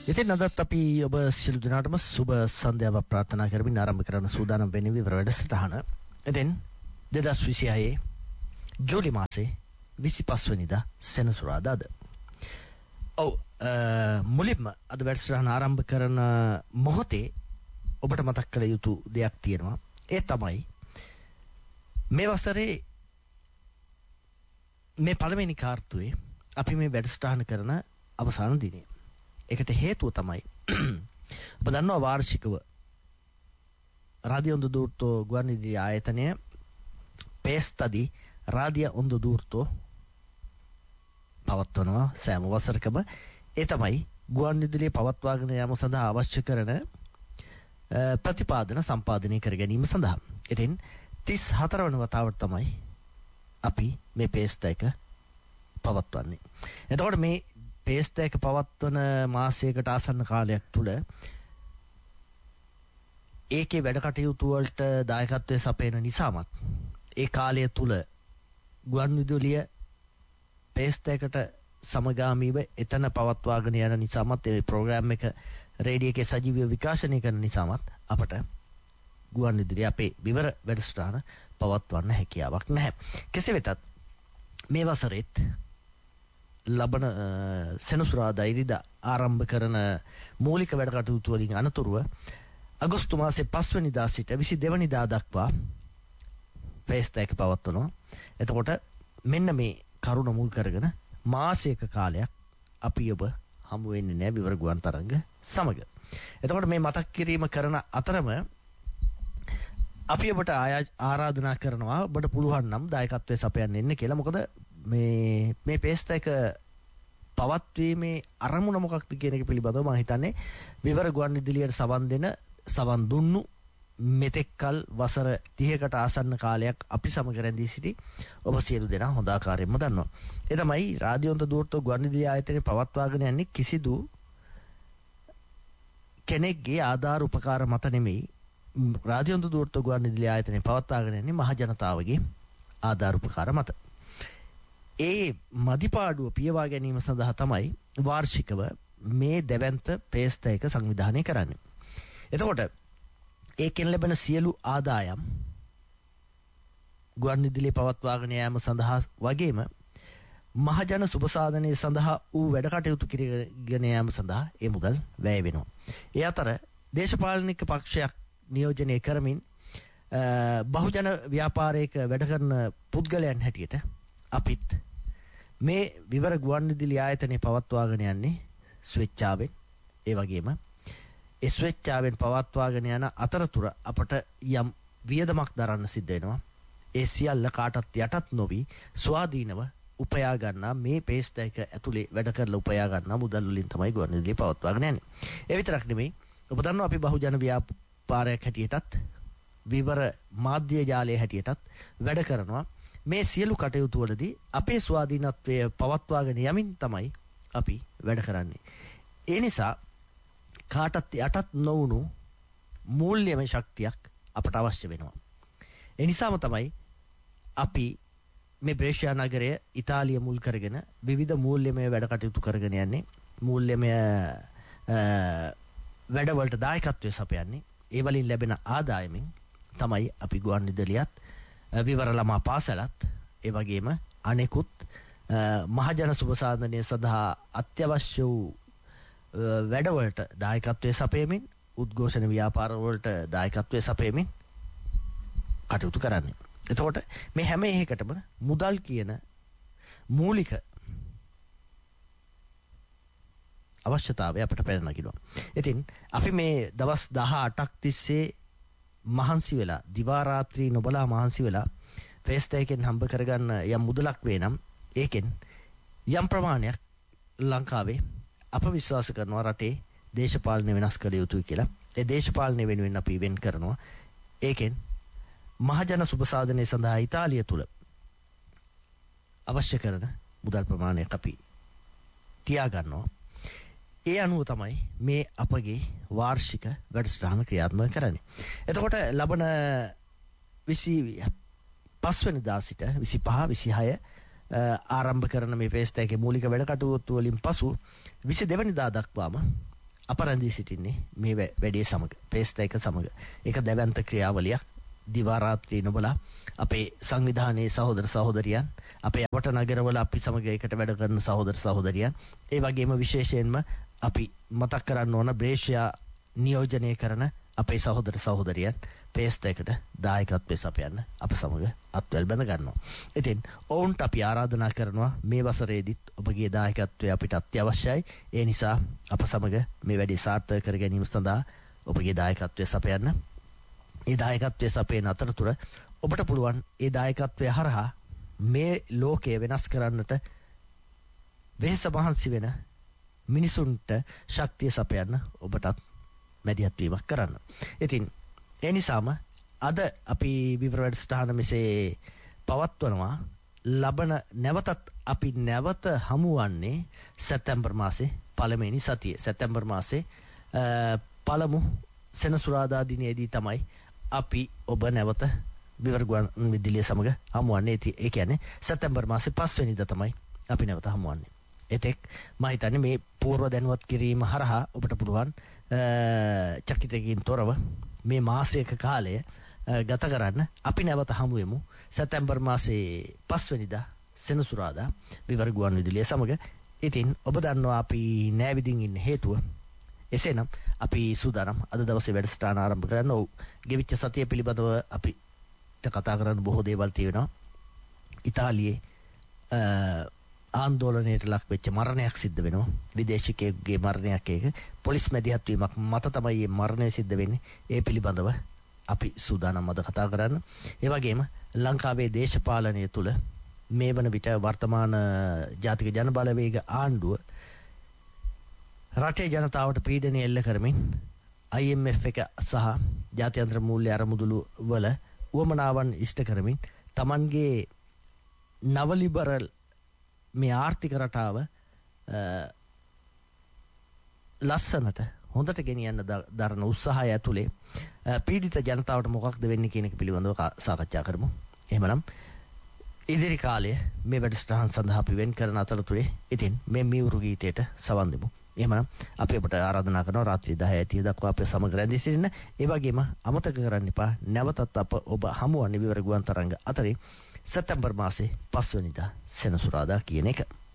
ඉතින් අදත් අපි ඔබ සියලු දෙනාටම සුබ සන්ධ්‍යාවක් ප්‍රාර්ථනා කරමින් ආරම්භ කරන සූදානම් වෙන්නේ විවර වැඩසටහන. ඉතින් 2026 ජූලි මාසේ 25 වෙනිදා සෙනසුරාදාද. මුලින්ම අද වැඩසටහන ආරම්භ කරන මොහොතේ ඔබට මතක් කළ යුතු දෙයක් තියෙනවා. ඒ තමයි මේ වසරේ මේ පළවෙනි කාර්තුවේ අපි මේ වැඩසටහන කරන අවසාන දිනේ. ඒකට හේතුව තමයි ඔබ දන්නවා වාර්ෂිකව රාදියෝ ඔන්දදූර්තෝ ගුවන්විදුලි ආයතනය පේස්තදී රාදිය ඔන්දදූර්තෝ පවත්වනවා සෑම වසරකම. ඒ තමයි ගුවන්විදුලිය පවත්වාගෙන යාම සඳහා අවශ්‍ය කරන ප්‍රතිපාදන සම්පාදනය කර ගැනීම සඳහා. ඉතින් 34 වන වතාවට තමයි අපි මේ පේස්ත එක පවත්වන්නේ. එතකොට මේ පේස්ත එක පවත්වන මාසයකට ආසන්න කාලයක් තුල ඒකේ වැඩ කටයුතු වලට දායකත්වයේ සපයන නිසාමත් ඒ කාලය තුල ගුවන්විදුලිය පේස්ත එකට සමගාමීව එතන පවත්වාගෙන යන නිසාමත් ඒ ප්‍රෝග්‍රෑම් එක රේඩියෝ එකේ සජීවීව විකාශනය කරන නිසාමත් අපට ගුවන්විදුලිය අපේ විවර වැඩසටහන පවත්වන්න හැකියාවක් නැහැ. කෙසේ වෙතත් මේ වසරේත් ලබන සෙනසුරාදා ඉරිදා ආරම්භ කරන මූලික වැඩ කටයුතු වලින් අනතුරුව අගෝස්තු මාසේ 5 වෙනිදා සිට 22 වෙනිදා දක්වා පේස්ත එක පවත්වනවා. එතකොට මෙන්න මේ කරුණ මුල් කරගෙන මාසයක කාලයක් අපි ඔබ හමු වෙන්නේ නැහැ විවර ගුවන් තරංග සමග. එතකොට මේ මතක් කිරීම කරන අතරම අපි ඔබට ආරාධනා කරනවා ඔබට පුළුවන් නම් දායකත්වයේ සපයන්න එන්න කියලා. මොකද මේ පේස්ත එක පවත්වීමේ අරමුණ මොකක්ද කියන එක පිළිබඳව මම හිතන්නේ විවර ගුවන්විදුලියට සවන් දුන්නු මෙතෙක්කල් වසර 30කට ආසන්න කාලයක් අපි සමග රැඳී සිටි ඔබ සියලු දෙනා හොඳ ආකාරයෙන්ම දන්නවා. ඒ තමයි රාදියෝ ඔන්දදූර්තෝ ගුවන්විදුලි ආයතනයේ පවත්වාගෙන යන්නේ කිසිදු කෙනෙක්ගේ ආධාර උපකාර මත නෙමෙයි. රාදියෝ ඔන්දදූර්තෝ ගුවන්විදුලි ආයතනයේ පවත්වාගෙන යන්නේ මහ ජනතාවගේ ආධාර උපකාර මත. ඒ මදිපාඩුව පියවා ගැනීම සඳහා තමයි වාර්ෂිකව මේ දෙවන්ත පේස්ත එක සංවිධානය කරන්නේ. එතකොට ඒකෙන් ලැබෙන සියලු ආදායම් ගුවන්විදුලිය පවත්වාගෙන යාම සඳහා වගේම මහජන සුබසාධනය සඳහා ඌ වැඩ කටයුතු කරගෙන යාම සඳහා ඒ මුදල් වැය වෙනවා. ඒ අතර දේශපාලනික පක්ෂයක් නියෝජනය කරමින් බහුජන ව්‍යාපාරයක වැඩ කරන පුද්ගලයන් හැටියට අපිත් මේ විවර ගුවන්විදුලි ආයතනයේ පවත්වාගෙන යන්නේ ස්වේච්ඡාවෙන්. ඒ වගේම ඒ ස්වේච්ඡාවෙන් පවත්වාගෙන යන අතරතුර අපට යම් වියදමක් දරන්න සිද්ධ වෙනවා. ඒ සියල්ල කාටත් යටත් නොවි ස්වාධීනව උපයා ගන්නා මේ පේස්ත එක ඇතුලේ වැඩ කරලා උපයා ගන්නා මුදල් වලින් තමයි ගුවන්විදුලිය පවත්වාගෙන යන්නේ. ඒ විතරක් නෙමෙයි ඔබ දන්නවා අපි බහුජන ව්‍යාපාරයක් හැටියටත් විවර මාධ්‍ය ජාලයේ හැටියටත් වැඩ කරනවා. මේ සියලු කටයුතු වලදී අපේ ස්වාධීනත්වය පවත්වාගෙන යමින් තමයි අපි වැඩ කරන්නේ. ඒ නිසා කාටත් යටත් නොවුණු මූල්‍යමය ශක්තියක් අපට අවශ්‍ය වෙනවා. ඒ නිසාම තමයි අපි මේ බ්‍රේෂියා නගරය ඉතාලිය මුල් කරගෙන විවිධ මූල්‍යමය වැඩ කටයුතු කරගෙන යන්නේ. මූල්‍යමය වැඩවලට දායකත්වය සපයන්නේ. ඒ වලින් ලැබෙන ආදායමින් තමයි අපි ගුවන්විදුලියත් විවර ළමා පාසලත් ඒ වගේම අනෙකුත් මහජන සුබසාධනය සඳහා අත්‍යවශ්‍ය වූ වැඩවලට දායකත්වයේ සපයමින් උද්ඝෝෂණ ව්‍යාපාර වලට දායකත්වයේ සපයමින් කටයුතු කරන්නේ. එතකොට මේ හැම එකකටම මුදල් කියන මූලික අවශ්‍යතාවය අපිට පැන නගිනවා. ඉතින් අපි මේ දවස් 18ක් තිස්සේ මහන්සි වෙලා දිවා රාත්‍රී නොබලා මහන්සි වෙලා පේස්ත එකෙන් හම්බ කරගන්න යම් මුදලක් වේ නම් ඒකෙන් යම් ප්‍රමාණයක් ලංකාවේ අප විශ්වාස කරනවා රටේ දේශපාලනය වෙනස් කළ යුතුයි කියලා. ඒ දේශපාලනය වෙනුවෙන් අපි වෙන් කරනවා. ඒකෙන් මහජන සුබසාධනය සඳහා ඉතාලිය තුල අවශ්‍ය කරන මුදල් ප්‍රමාණයක් අපි තියා ගන්නවා. ඒ අනුව තමයි මේ අපගේ වාර්ෂික වැඩසටහන ක්‍රියාත්මක කරන්නේ. එතකොට ලබන 25 වෙනිදා සිට 25 26 ආරම්භ කරන මේ පේස්ත එකේ මූලික වැඩ කටයුතු වලින් පසු 22 වෙනිදා දක්වාම අප රැඳී සිටින්නේ මේ වැඩේ සමග පේස්ත එක සමග. ඒක දැවැන්ත ක්‍රියාවලියක්. දිවා රාත්‍රී නොබලා අපේ සංවිධානයේ සහෝදර සහෝදරියන්, අපේ අපට නගරවල අපි සමග එකට වැඩ කරන සහෝදර සහෝදරියන්, ඒ වගේම විශේෂයෙන්ම අපි මතක් කරන්න ඕන බ්‍රේෂියා නියෝජනය කරන අපේ සහෝදර සහෝදරියන් පේස්ත එකට දායකත්වයේ සපයන්න අප සමග අත්වැල් බැඳ ගන්නවා. ඉතින් ඔවුන්ට අපි ආරාධනා කරනවා මේ වසරේදීත් ඔබගේ දායකත්වය අපිට අත්‍යවශ්‍යයි. ඒ නිසා අප සමග මේ වැඩේ සාර්ථක කර ගැනීම සඳහා ඔබගේ දායකත්වය සපයන්න. ඒ දායකත්වයේ සපයන අතරතුර ඔබට පුළුවන් ඒ දායකත්වය හරහා මේ ලෝකය වෙනස් කරන්නට වෙහෙස මහන්සි වෙන මිනිසුන්ට ශක්තිය සපයන්න ඔබටත් මැදිහත් වීමක් කරන්න. ඉතින් ඒ නිසාම අද අපි විවර වැඩසටහන මෙසේ පවත්වනවා. ලබන නැවතත් අපි නැවත හමුවන්නේ සැප්තැම්බර් මාසේ පළමුවෙනි සතියේ. සැප්තැම්බර් මාසේ පළමු සෙනසුරාදා දිනේදී තමයි අපි ඔබ නැවත විවර්ගුවන් විදුලිය සමග හමුවන්නේ. ඒ කියන්නේ සැප්තැම්බර් මාසේ 5 වෙනිදා තමයි අපි නැවත හමුවන්නේ. එතෙක් මම හිතන්නේ මේ පූර්ව දැනුවත් කිරීම හරහා ඔබට පුළුවන් චකිතකින් තොරව මේ මාසයක කාලය ගත කරන්න. අපි නැවත හමු වෙමු සැප්තැම්බර් මාසේ 5 වෙනිදා සෙනසුරාදා විවර්ගුවන් විදුලිය සමග. ඉතින් ඔබ දන්නවා අපි නෑවිදින් ඉන්න හේතුව. එසේනම් අපි සූදානම් අද දවසේ වැඩසටහන ආරම්භ කරන්න. ඔව්, ගෙවිච්ච සතිය පිළිබඳව අපිට කතා කරන්න බොහෝ දේවල් තියෙනවා. ඉතාලියේ ආందోලනයට ලක් වෙච්ච මරණයක් සිද්ධ වෙනවා. විදේශිකයෙකුගේ මරණයක්. ඒක පොලිස් මැදිහත් වීමක් මත තමයි මේ මරණය සිද්ධ වෙන්නේ. ඒ පිළිබඳව අපි සූදානම් අද කතා කරන්න. ඒ වගේම ලංකාවේ දේශපාලනය තුල මේ වන විට වර්තමාන ජාතික ජනබලවේග ආණ්ඩුව රටේ ජනතාවට පීඩනය එල්ල කරමින් IMF එක සහ ජාත්‍යන්තර මූල්‍ය අරමුදලු වල උවමනාවන් ඉෂ්ට කරමින් Tamanගේ නව ලිබරල් මේ ආර්ථික රටාව ලස්සනට හොඳට ගෙනියන්න දරන උත්සාහය ඇතුලේ පීඩිත ජනතාවට මොකක්ද වෙන්නේ කියන එක පිළිබඳව සාකච්ඡා කරමු. එහෙමනම් ඉදිරි කාලයේ මේ වැඩසටහන සඳහා අපි වෙන් කරන අතරතුරේ ඉතින් මේ මියුරු ගීතයට සවන් දෙමු. එහෙමනම් අපි ඔබට ආරාධනා කරනවා රාත්‍රී 10:30 දක්වා අපේ සමග රැඳී සිටින්න. ඒ වගේම අමතක කරන්න එපා නැවතත් ඔබ හමුවන්නේ විවර ගුවන් තරංග අතරේ සැප්තැම්බර් මාසේ 5 වෙනිදා සෙනසුරාදා කියන එක.